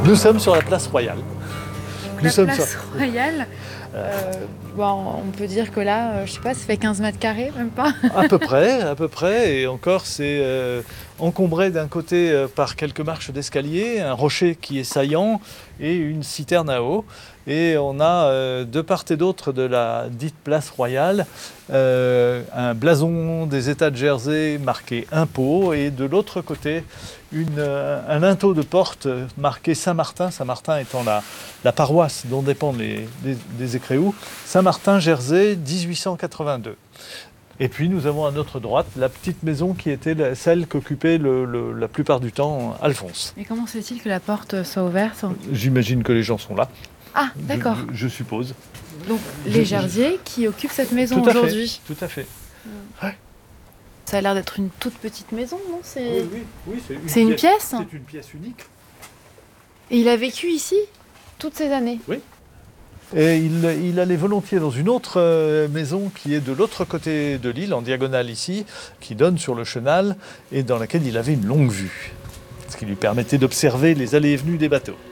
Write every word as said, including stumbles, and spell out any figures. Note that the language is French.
Nous sommes sur la place Royale. Donc, la place sur... Royale, euh, bon, on peut dire que là, euh, je sais pas, ça fait quinze mètres carrés, même pas. À peu près, à peu près. Et encore, c'est euh, encombré d'un côté euh, par quelques marches d'escalier, un rocher qui est saillant et une citerne à eau. Et on a euh, de part et d'autre de la dite place Royale euh, un blason des États de Jersey marqué impôt et de l'autre côté une, euh, un linteau de porte marqué Saint-Martin, Saint-Martin étant la, la paroisse dont dépendent les, les, les Écréous, Saint-Martin, Jersey, dix-huit cent quatre-vingt-deux. Et puis nous avons à notre droite la petite maison qui était celle qu'occupait le, le, la plupart du temps Alphonse. Et comment se fait-il que la porte soit ouverte ? J'imagine que les gens sont là. Ah, d'accord. Je, je suppose. Donc les Jersiais qui occupent cette maison tout aujourd'hui. Tout à fait. Mmh. Ouais. Ça a l'air d'être une toute petite maison, non ? C'est oui, oui, oui, c'est une, c'est une pièce. C'est une pièce unique. Et il a vécu ici toutes ces années ? Oui. Et il, il allait volontiers dans une autre euh, maison qui est de l'autre côté de l'île, en diagonale ici, qui donne sur le chenal et dans laquelle il avait une longue vue, ce qui lui permettait d'observer les allées et venues des bateaux.